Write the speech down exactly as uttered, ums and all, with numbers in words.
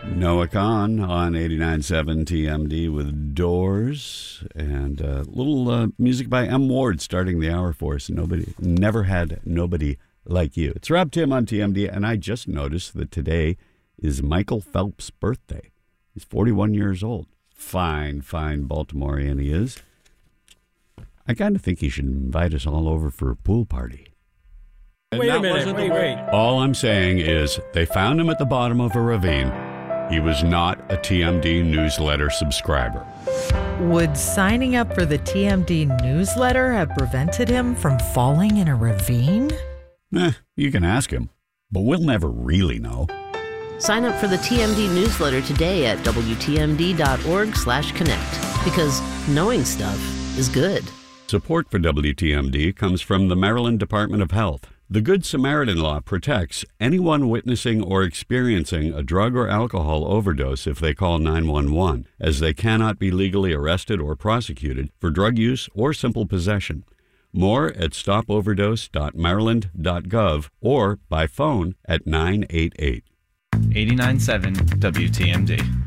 Noah Kahn on eighty-nine point seven T M D with Doors, and a uh, little uh, music by M. Ward starting the hour for us. Nobody, never had nobody like you. It's Rob Tim on T M D, and I just noticed that today is Michael Phelps' birthday. He's forty-one years old. Fine, fine Baltimorean he is. I kind of think he should invite us all over for a pool party. Wait a minute, wait, wait. All I'm saying is they found him at the bottom of a ravine. He was not a T M D newsletter subscriber. Would signing up for the T M D newsletter have prevented him from falling in a ravine? Eh, you can ask him, but we'll never really know. Sign up for the T M D newsletter today at W T M D dot org slash connect, because knowing stuff is good. Support for W T M D comes from the Maryland Department of Health. The Good Samaritan Law protects anyone witnessing or experiencing a drug or alcohol overdose if they call nine one one, as they cannot be legally arrested or prosecuted for drug use or simple possession. More at stop overdose dot maryland dot gov or by phone at nine eight eight. eighty-nine point seven W T M D.